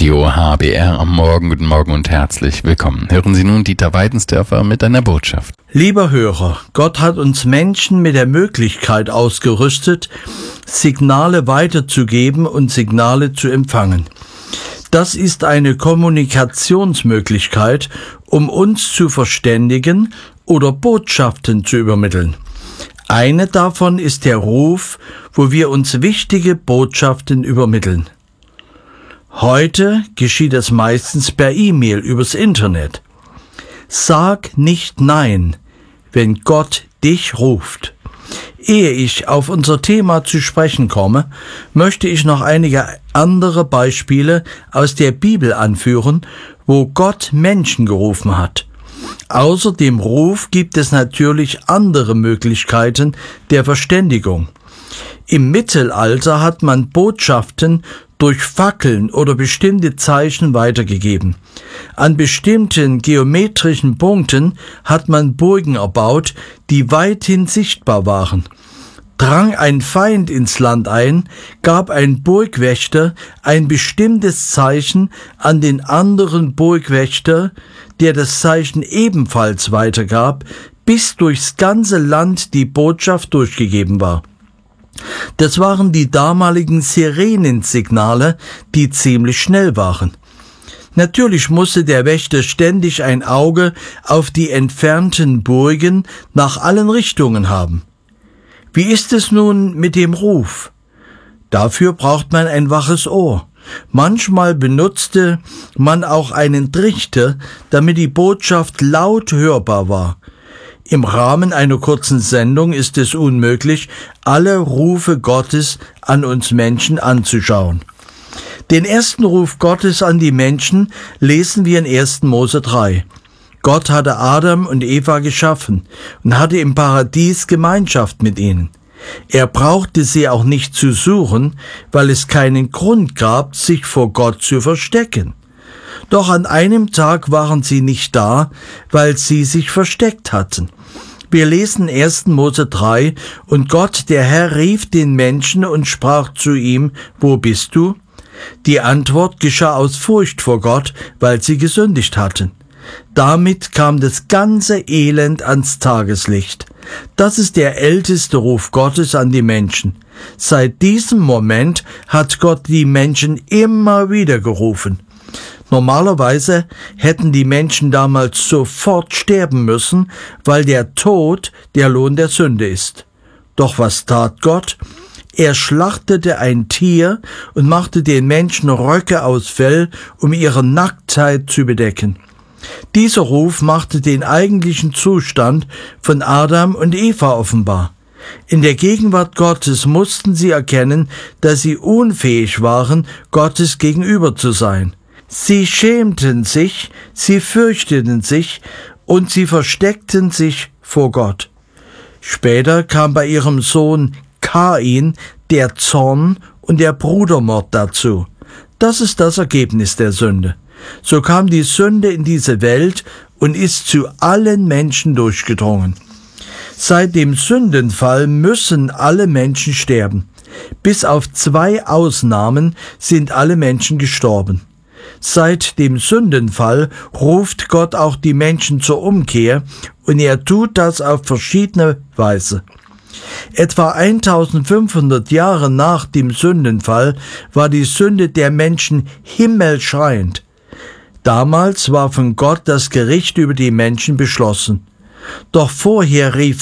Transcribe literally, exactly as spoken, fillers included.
Radio H B R am Morgen. Guten Morgen und herzlich willkommen. Hören Sie nun Dieter Weidensdörfer mit einer Botschaft. Lieber Hörer, Gott hat uns Menschen mit der Möglichkeit ausgerüstet, Signale weiterzugeben und Signale zu empfangen. Das ist eine Kommunikationsmöglichkeit, um uns zu verständigen oder Botschaften zu übermitteln. Eine davon ist der Ruf, wo wir uns wichtige Botschaften übermitteln. Heute geschieht es meistens per E-Mail übers Internet. Sag nicht Nein, wenn Gott dich ruft. Ehe ich auf unser Thema zu sprechen komme, möchte ich noch einige andere Beispiele aus der Bibel anführen, wo Gott Menschen gerufen hat. Außer dem Ruf gibt es natürlich andere Möglichkeiten der Verständigung. Im Mittelalter hat man Botschaften durch Fackeln oder bestimmte Zeichen weitergegeben. An bestimmten geometrischen Punkten hat man Burgen erbaut, die weithin sichtbar waren. Drang ein Feind ins Land ein, gab ein Burgwächter ein bestimmtes Zeichen an den anderen Burgwächter, der das Zeichen ebenfalls weitergab, bis durchs ganze Land die Botschaft durchgegeben war. Das waren die damaligen Sirenensignale, die ziemlich schnell waren. Natürlich musste der Wächter ständig ein Auge auf die entfernten Burgen nach allen Richtungen haben. Wie ist es nun mit dem Ruf? Dafür braucht man ein waches Ohr. Manchmal benutzte man auch einen Trichter, damit die Botschaft laut hörbar war. Im Rahmen einer kurzen Sendung ist es unmöglich, alle Rufe Gottes an uns Menschen anzuschauen. Den ersten Ruf Gottes an die Menschen lesen wir in ersten Mose drei. Gott hatte Adam und Eva geschaffen und hatte im Paradies Gemeinschaft mit ihnen. Er brauchte sie auch nicht zu suchen, weil es keinen Grund gab, sich vor Gott zu verstecken. Doch an einem Tag waren sie nicht da, weil sie sich versteckt hatten. Wir lesen ersten Mose drei, und Gott, der Herr, rief den Menschen und sprach zu ihm, wo bist du? Die Antwort geschah aus Furcht vor Gott, weil sie gesündigt hatten. Damit kam das ganze Elend ans Tageslicht. Das ist der älteste Ruf Gottes an die Menschen. Seit diesem Moment hat Gott die Menschen immer wieder gerufen. Normalerweise hätten die Menschen damals sofort sterben müssen, weil der Tod der Lohn der Sünde ist. Doch was tat Gott? Er schlachtete ein Tier und machte den Menschen Röcke aus Fell, um ihre Nacktheit zu bedecken. Dieser Ruf machte den eigentlichen Zustand von Adam und Eva offenbar. In der Gegenwart Gottes mussten sie erkennen, dass sie unfähig waren, Gottes gegenüber zu sein. Sie schämten sich, sie fürchteten sich und sie versteckten sich vor Gott. Später kam bei ihrem Sohn Kain der Zorn und der Brudermord dazu. Das ist das Ergebnis der Sünde. So kam die Sünde in diese Welt und ist zu allen Menschen durchgedrungen. Seit dem Sündenfall müssen alle Menschen sterben. Bis auf zwei Ausnahmen sind alle Menschen gestorben. Seit dem Sündenfall ruft Gott auch die Menschen zur Umkehr, und er tut das auf verschiedene Weise. Etwa eintausendfünfhundert Jahre nach dem Sündenfall war die Sünde der Menschen himmelschreiend. Damals war von Gott das Gericht über die Menschen beschlossen. Doch vorher rief